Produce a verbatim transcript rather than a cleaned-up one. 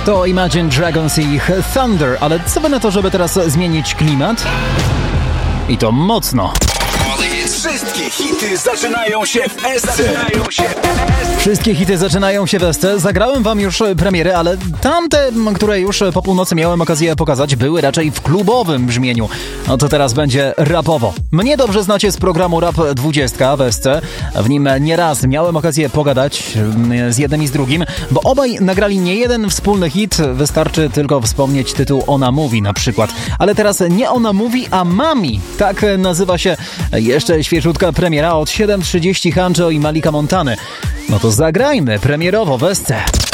To Imagine Dragons i ich Thunder, ale co by na to, żeby teraz zmienić klimat? I to mocno. Wszystkie hity zaczynają się w S C. Wszystkie hity zaczynają się w S C. Zagrałem wam już premiery, ale tamte, które już po północy miałem okazję pokazać, były raczej w klubowym brzmieniu. No to teraz będzie rapowo. Mnie dobrze znacie z programu Rap dwadzieścia w S C. W nim nieraz miałem okazję pogadać z jednym i z drugim, bo obaj nagrali nie jeden wspólny hit. Wystarczy tylko wspomnieć tytuł Ona Mówi na przykład. Ale teraz nie Ona Mówi, a Mami. Tak nazywa się jeszcze świeżutka premiera od siedem trzydzieści Hanjo i Malika Montany. No to zagrajmy premierowo w S C.